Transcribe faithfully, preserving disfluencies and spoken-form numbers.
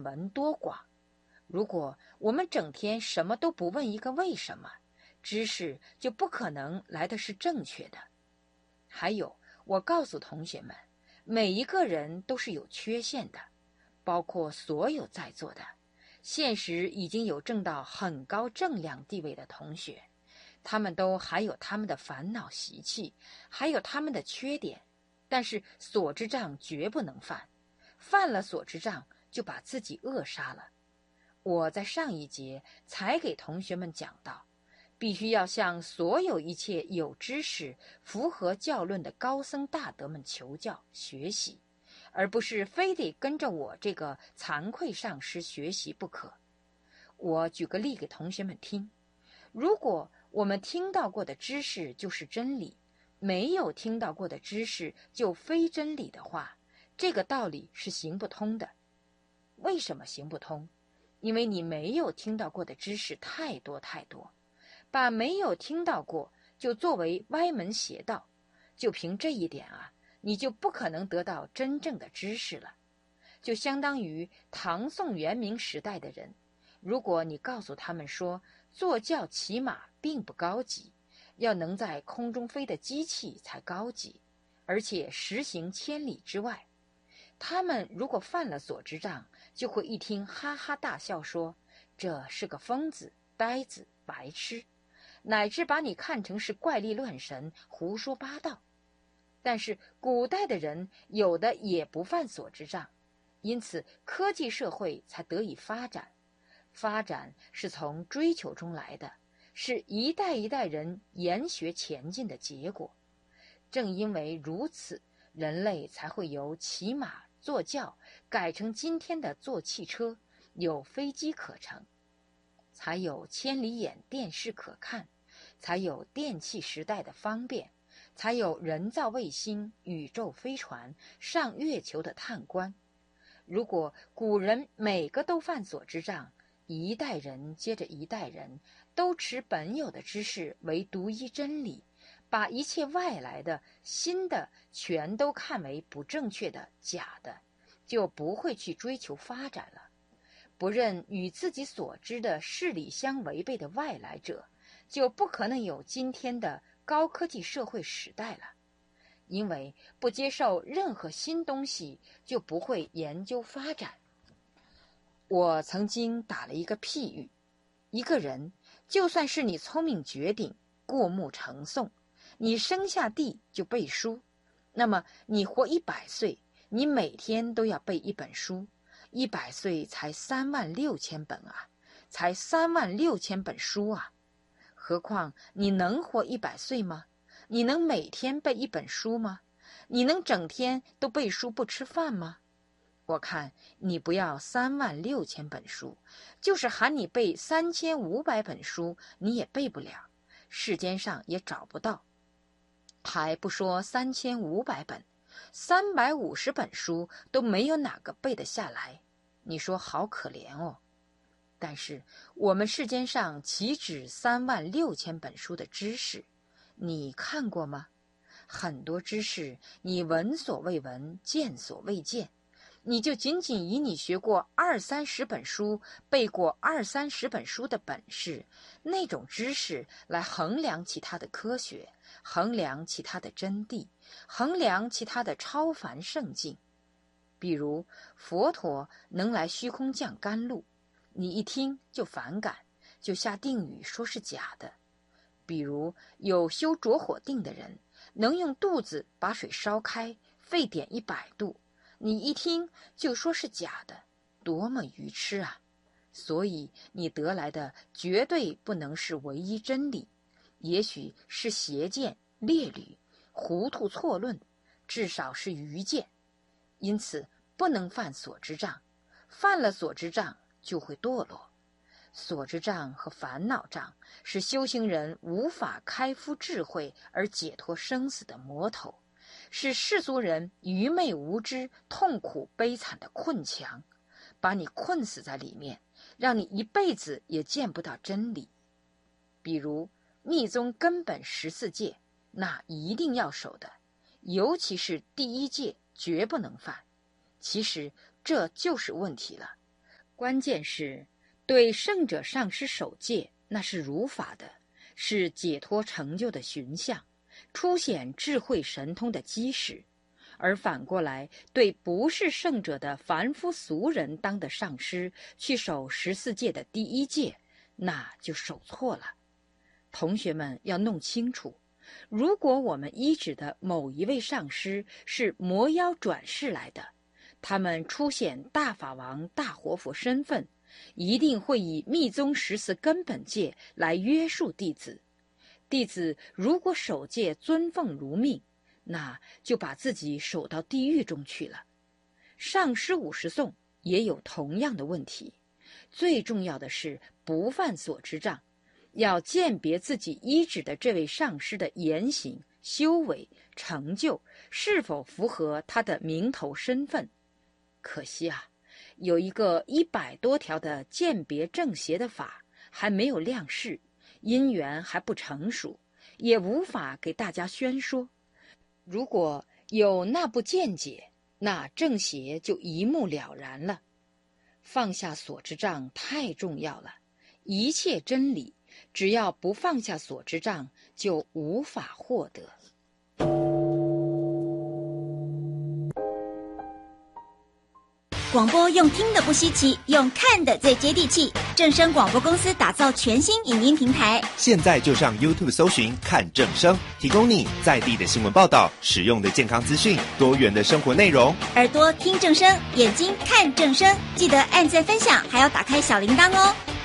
闻多广。如果我们整天什么都不问一个为什么，知识就不可能来的是正确的。还有，我告诉同学们，每一个人都是有缺陷的，包括所有在座的现实已经有挣到很高正量地位的同学，他们都还有他们的烦恼习气，还有他们的缺点，但是所知障绝不能犯，犯了所知障就把自己扼杀了。我在上一节才给同学们讲到，必须要向所有一切有知识、符合教论的高僧大德们求教学习，而不是非得跟着我这个惭愧上师学习不可。我举个例给同学们听，如果我们听到过的知识就是真理，没有听到过的知识就非真理的话，这个道理是行不通的。为什么行不通？因为你没有听到过的知识太多太多，把没有听到过就作为歪门邪道，就凭这一点啊，你就不可能得到真正的知识了。就相当于唐宋元明时代的人，如果你告诉他们说坐轿骑马并不高级，要能在空中飞的机器才高级，而且实行千里之外，他们如果犯了所知障，就会一听哈哈大笑说这是个疯子、呆子、白痴，乃至把你看成是怪力乱神、胡说八道。但是古代的人有的也不犯所知障，因此科技社会才得以发展。发展是从追求中来的，是一代一代人研学前进的结果。正因为如此，人类才会由骑马坐轿改成今天的坐汽车，有飞机可乘，才有千里眼电视可看，才有电气时代的方便，才有人造卫星、宇宙飞船、上月球的探观。如果古人每个都犯所知障，一代人接着一代人都持本有的知识为独一真理，把一切外来的、新的全都看为不正确的、假的，就不会去追求发展了。不认与自己所知的事理相违背的外来者，就不可能有今天的高科技社会时代了。因为不接受任何新东西，就不会研究发展。我曾经打了一个譬喻，一个人就算是你聪明绝顶、过目成诵，你生下地就背书，那么你活一百岁，你每天都要背一本书，一百岁才三万六千本啊，才三万六千本书啊！何况你能活一百岁吗？你能每天背一本书吗？你能整天都背书不吃饭吗？我看你不要三万六千本书，就是喊你背三千五百本书，你也背不了，世间上也找不到。还不说三千五百本，三百五十本书都没有哪个背得下来，你说好可怜哦。但是我们世间上岂止三万六千本书的知识，你看过吗？很多知识你闻所未闻，见所未见，你就仅仅以你学过二三十本书，背过二三十本书的本事，那种知识来衡量其他的科学，衡量其他的真谛，衡量其他的超凡圣境。比如佛陀能来虚空降甘露，你一听就反感，就下定语说是假的。比如有修着火定的人，能用肚子把水烧开，沸点一百度，你一听就说是假的，多么愚痴啊！所以你得来的绝对不能是唯一真理，也许是邪见、劣履、糊涂错论，至少是愚见。因此不能犯所知障，犯了所知障就会堕落。所知障和烦恼障是修行人无法开敷智慧而解脱生死的魔头，是世俗人愚昧无知、痛苦悲惨的困墙，把你困死在里面，让你一辈子也见不到真理。比如密宗根本十四戒，那一定要守的，尤其是第一戒绝不能犯。其实这就是问题了。 关键是对圣者上师守戒，那是如法的，是解脱成就的寻相，凸显智慧神通的基石。而反过来，对不是圣者的凡夫俗人当的上师去守十四戒的第一戒，那就守错了。同学们要弄清楚，如果我们依止的某一位上师是魔妖转世来的，他们出现大法王、大活佛身份，一定会以密宗十四根本戒来约束弟子。弟子如果守戒尊奉如命，那就把自己守到地狱中去了。上师五十颂也有同样的问题。最重要的是不犯所知障，要鉴别自己依止的这位上师的言行、修为、成就是否符合他的名头身份。可惜啊，有一个一百多条的鉴别正邪的法还没有亮示，因缘还不成熟，也无法给大家宣说。如果有那部见解，那正邪就一目了然了。放下所知障太重要了，一切真理只要不放下所知障，就无法获得。 广播用听的不稀奇，用看的最接地气。正声广播公司打造全新影音平台， 现在就上 YouTube 搜寻看正声，提供你在地的新闻报道、实用的健康资讯、多元的生活内容。 耳朵听正声，眼睛看正声，记得按赞分享，还要打开小铃铛哦。